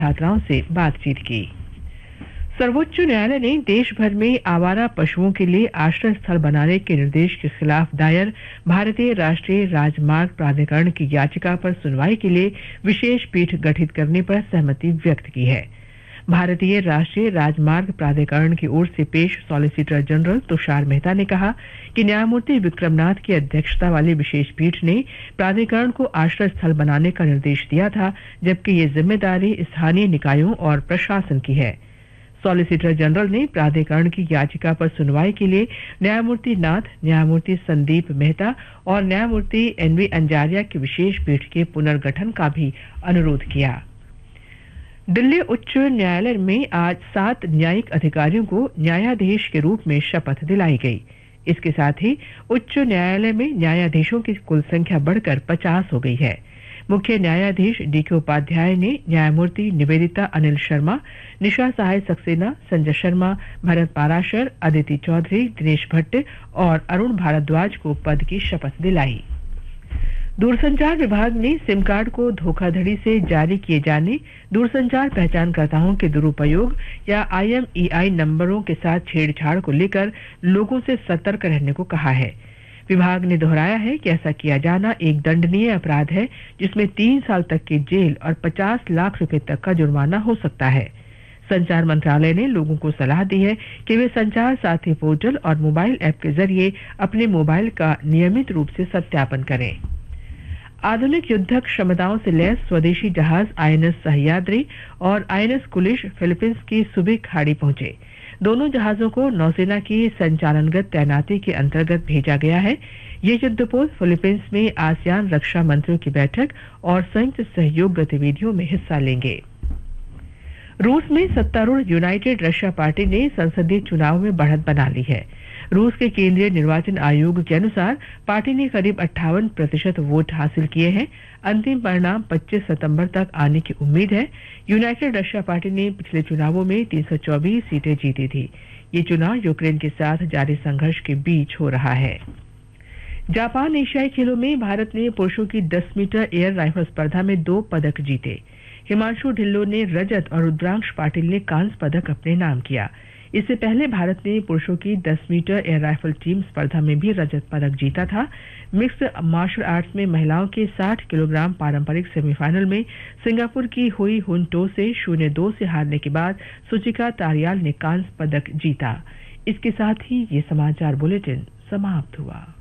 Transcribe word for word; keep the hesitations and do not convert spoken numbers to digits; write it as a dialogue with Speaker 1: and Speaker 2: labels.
Speaker 1: छात्राओं से बातचीत की। सर्वोच्च न्यायालय ने देश भर में आवारा पशुओं के लिए आश्रय स्थल बनाने के निर्देश के खिलाफ दायर भारतीय राष्ट्रीय राजमार्ग प्राधिकरण की याचिका पर सुनवाई के लिए विशेष पीठ गठित करने पर सहमति व्यक्त की है। भारतीय राष्ट्रीय राजमार्ग प्राधिकरण की ओर से पेश सॉलिसिटर जनरल तुषार मेहता ने कहा कि न्यायमूर्ति विक्रमनाथ की अध्यक्षता वाली विशेष पीठ ने प्राधिकरण को आश्रय स्थल बनाने का निर्देश दिया था, जबकि ये जिम्मेदारी स्थानीय निकायों और प्रशासन की है। सॉलिसिटर जनरल ने प्राधिकरण की याचिका पर सुनवाई के लिए न्यायमूर्ति नाथ, न्यायमूर्ति संदीप मेहता और न्यायमूर्ति एनवी अंजारिया की विशेष पीठ के पुनर्गठन का भी अनुरोध किया। दिल्ली उच्च न्यायालय में आज सात न्यायिक अधिकारियों को न्यायाधीश के रूप में शपथ दिलाई गई। इसके साथ ही उच्च न्यायालय में न्यायाधीशों की कुल संख्या बढ़कर पचास हो गई है। मुख्य न्यायाधीश डी के उपाध्याय ने न्यायमूर्ति निवेदिता अनिल शर्मा, निशा सहाय सक्सेना, संजय शर्मा, भरत पाराशर, अदिति चौधरी, दिनेश भट्ट और अरुण भारद्वाज को पद की शपथ दिलाई। दूरसंचार विभाग ने सिम कार्ड को धोखाधड़ी से जारी किए जाने, दूरसंचार पहचानकर्ताओं के दुरुपयोग या आई एम ई आई नंबरों के साथ छेड़छाड़ को लेकर लोगों से सतर्क रहने को कहा है। विभाग ने दोहराया है कि ऐसा किया जाना एक दंडनीय अपराध है, जिसमें तीन साल तक की जेल और पचास लाख रुपए तक का जुर्माना हो सकता है। संचार मंत्रालय ने लोगों को सलाह दी है कि वे संचार साथी पोर्टल और मोबाइल ऐप के जरिए अपने मोबाइल का नियमित रूप से सत्यापन करें। आधुनिक युद्धक क्षमताओं से लैस स्वदेशी जहाज आई एन एस सह्याद्री और I N S Kulish Philippines की सुबिक खाड़ी पहुंचे। दोनों जहाजों को नौसेना की संचालनगत तैनाती के अंतर्गत भेजा गया है। ये युद्धपोत फिलीपींस में आसियान रक्षा मंत्रियों की बैठक और संयुक्त सहयोग गतिविधियों में हिस्सा लेंगे। रूस में सत्तारूढ़ यूनाइटेड रशिया पार्टी ने संसदीय चुनाव में बढ़त बना ली है। रूस के केंद्रीय निर्वाचन आयोग के अनुसार पार्टी ने करीब अट्ठावन प्रतिशत वोट हासिल किए हैं। अंतिम परिणाम पच्चीस सितंबर तक आने की उम्मीद है। यूनाइटेड रशिया पार्टी ने पिछले चुनावों में तीन सौ चौबीस सीटें जीती थी। ये चुनाव यूक्रेन के साथ जारी संघर्ष के बीच हो रहा है। जापान एशियाई खेलों में भारत ने पुरुषों की दस मीटर एयर राइफल स्पर्धा में दो पदक जीते। हिमांशु ढिल्लो ने रजत और रुद्रांश पाटिल ने कांस्य पदक अपने नाम किया। इससे पहले भारत ने पुरुषों की दस मीटर एयर राइफल टीम स्पर्धा में भी रजत पदक जीता था। मिक्स्ड मार्शल आर्ट्स में महिलाओं के साठ किलोग्राम पारंपरिक सेमीफाइनल में सिंगापुर की हुई हुन टो से शून्य दो से हारने के बाद सुचिका तारियाल ने कांस्य पदक जीता। इसके साथ ही ये समाचार बुलेटिन समाप्त हुआ।